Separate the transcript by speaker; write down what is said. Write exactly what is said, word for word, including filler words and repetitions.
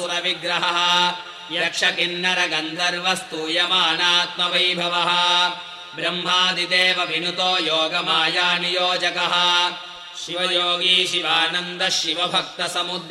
Speaker 1: सुरविग्रहः यक्षकिन्नरगन्धर्वस्तूयमानात्मवैभवः ब्रह्मादिदेव विनुतो योगमायानियोजकः Shivyogi शिवानन्दः शिवभक्तसमुद्रः